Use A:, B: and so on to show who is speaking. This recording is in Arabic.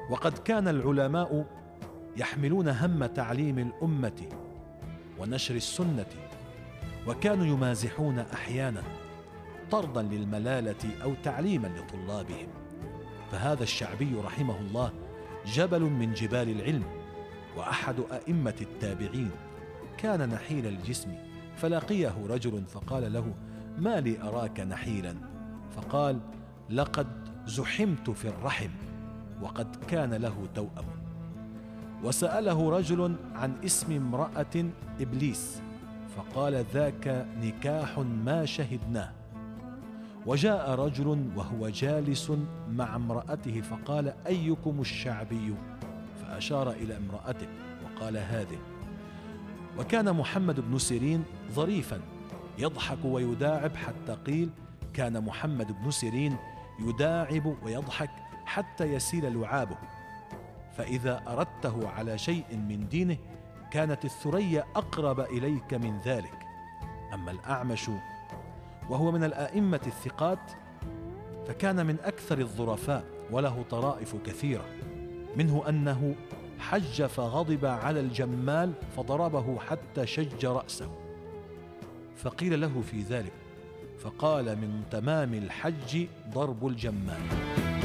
A: وقد كان العلماء يحملون هم تعليم الأمة ونشر السنة، وكانوا يمازحون أحيانا طردا للملالة أو تعليما لطلابهم. فهذا الشعبي رحمه الله جبل من جبال العلم، وأحد أئمة التابعين، كان نحيل الجسم، فلقيه رجل فقال له: ما لي أراك نحيلا؟ فقال: لقد زحمت في الرحم، وقد كان له توأم. وسأله رجل عن اسم امرأة إبليس، فقال: ذاك نكاح ما شهدناه. وجاء رجل وهو جالس مع امرأته فقال: أيكم الشعبي؟ فأشار إلى امرأته وقال: هذه. وكان محمد بن سيرين ظريفا يضحك ويداعب، حتى قيل كان محمد بن سيرين يداعب ويضحك حتى يسيل لعابه، فإذا أردته على شيء من دينه كانت الثريا أقرب إليك من ذلك. أما الأعمش وهو من الآئمة الثقات فكان من أكثر الظرفاء، وله طرائف كثيرة، منه أنه حج فغضب على الجمال فضربه حتى شج رأسه، فقيل له في ذلك فقال: من تمام الحج ضرب الجمال.